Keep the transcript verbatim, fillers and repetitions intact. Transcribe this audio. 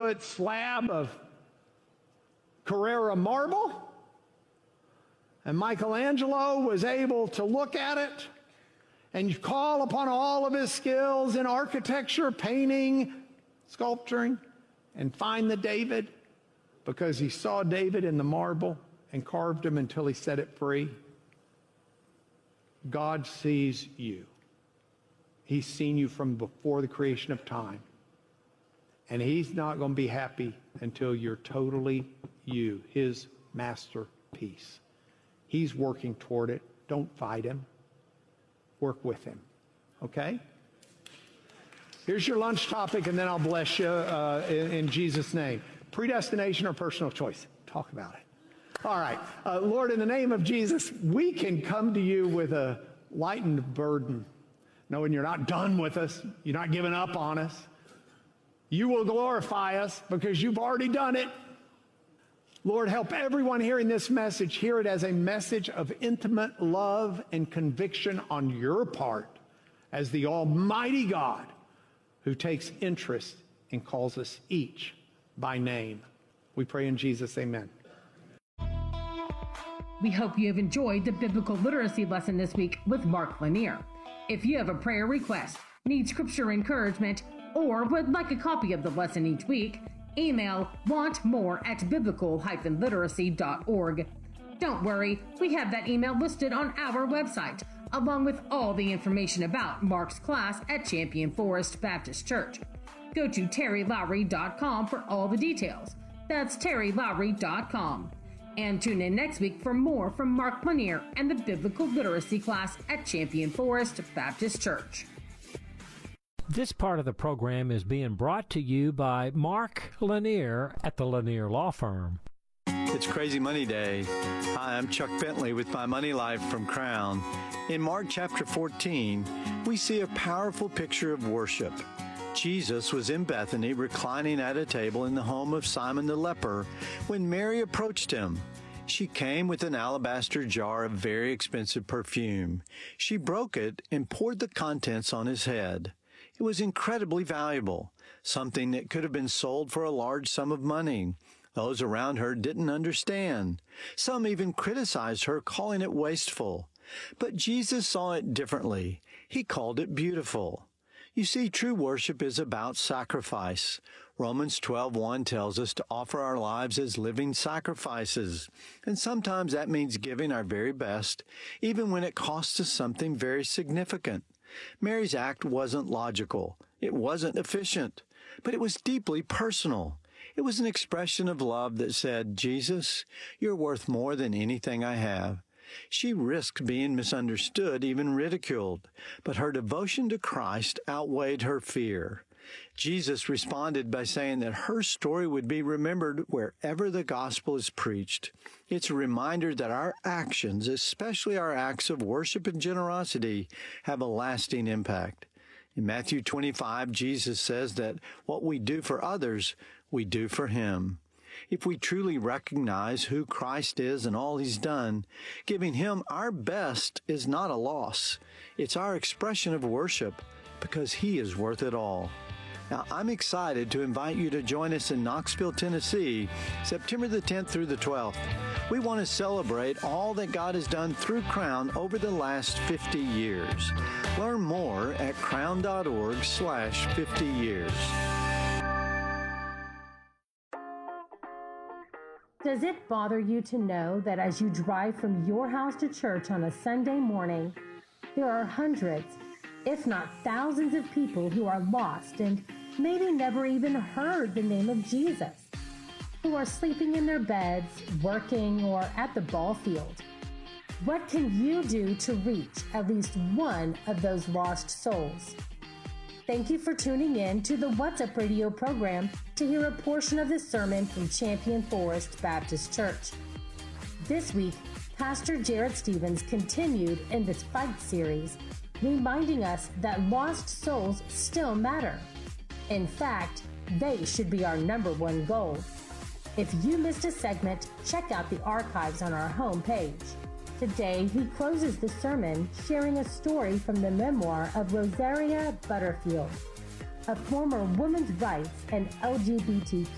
foot slab of Carrara marble. And Michelangelo was able to look at it and call upon all of his skills in architecture, painting, sculpturing, and find the David, because he saw David in the marble and carved him until he set it free. God sees you. He's seen you from before the creation of time. And he's not going to be happy until you're totally you, his masterpiece. He's working toward it. Don't fight him. Work with him. Okay? Here's your lunch topic, and then I'll bless you uh, in, in Jesus' name. Predestination or personal choice? Talk about it. All right. Uh, Lord, in the name of Jesus, we can come to you with a lightened burden, knowing you're not done with us. You're not giving up on us. You will glorify us because you've already done it. Lord, help everyone hearing this message hear it as a message of intimate love and conviction on your part as the Almighty God who takes interest and calls us each by name. We pray in Jesus, amen. We hope you have enjoyed the biblical literacy lesson this week with Mark Lanier. If you have a prayer request, need scripture encouragement, or would like a copy of the lesson each week, email wantmore at biblical dash literacy dot org. Don't worry, we have that email listed on our website, along with all the information about Mark's class at Champion Forest Baptist Church. Go to terry lowry dot com for all the details. That's terry lowry dot com. And tune in next week for more from Mark Lanier and the Biblical Literacy class at Champion Forest Baptist Church. This part of the program is being brought to you by Mark Lanier at the Lanier Law Firm. It's Crazy Money Day. Hi, I'm Chuck Bentley with My Money Life from Crown. In Mark chapter fourteen, we see a powerful picture of worship. Jesus was in Bethany reclining at a table in the home of Simon the leper when Mary approached him. She came with an alabaster jar of very expensive perfume. She broke it and poured the contents on his head. It was incredibly valuable, something that could have been sold for a large sum of money. Those around her didn't understand. Some even criticized her, calling it wasteful. But Jesus saw it differently. He called it beautiful. You see, true worship is about sacrifice. Romans twelve one tells us to offer our lives as living sacrifices. And sometimes that means giving our very best, even when it costs us something very significant. Mary's act wasn't logical. It wasn't efficient. But it was deeply personal. It was an expression of love that said, Jesus, you're worth more than anything I have. She risked being misunderstood, even ridiculed, but her devotion to Christ outweighed her fear. Jesus responded by saying that her story would be remembered wherever the gospel is preached. It's a reminder that our actions, especially our acts of worship and generosity, have a lasting impact. In Matthew twenty-five, Jesus says that what we do for others, we do for Him. If we truly recognize who Christ is and all He's done, giving Him our best is not a loss. It's our expression of worship because He is worth it all. Now, I'm excited to invite you to join us in Knoxville, Tennessee, September the tenth through the twelfth. We want to celebrate all that God has done through Crown over the last fifty years. Learn more at crown.org slash 50 years. Does it bother you to know that as you drive from your house to church on a Sunday morning, there are hundreds, if not thousands of people who are lost and maybe never even heard the name of Jesus, who are sleeping in their beds, working, or at the ball field? What can you do to reach at least one of those lost souls? Thank you for tuning in to the What's Up Radio program to hear a portion of the sermon from Champion Forest Baptist Church. This week, Pastor Jared Stevens continued in this Fight series, reminding us that lost souls still matter. In fact, they should be our number one goal. If you missed a segment, check out the archives on our homepage. Today, he closes the sermon sharing a story from the memoir of Rosaria Butterfield, a former women's rights and L G B T Q